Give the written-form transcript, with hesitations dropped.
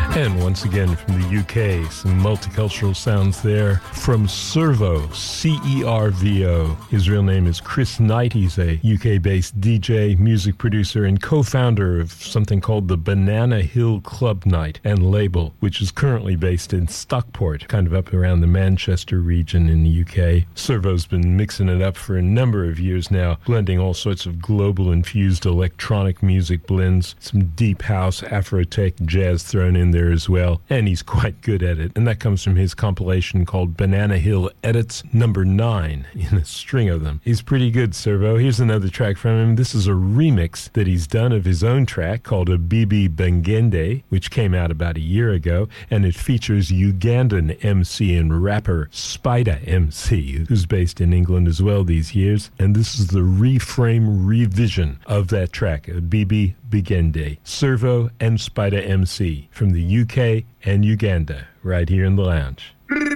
And once again from the UK, some multicultural sounds there from Cervo, C-E-R-V-O. His real name is Chris Knight. He's a UK-based DJ, music producer, and co-founder of something called the Banana Hill Club Night and label, which is currently based in Stockport, kind of up around the Manchester region in the UK. Cervo's been mixing it up for a number of years now, blending all sorts of global-infused electronic music blends, some deep house, Afro-tech, jazz thrown in there as well, and he's quite good at it. And that comes from his compilation called Banana Hill Edits number 9 in a string of them. He's pretty good, Cervo. Here's another track from him. This is a remix that he's done of his own track called a Bibi Bangende, which came out about a year ago, and it features Ugandan MC and rapper Spider MC, who's based in England as well these years. And this is the reframe revision of that track, a Bibi Bangende, Cervo and Spider MC from the UK and Uganda, right here in the lounge.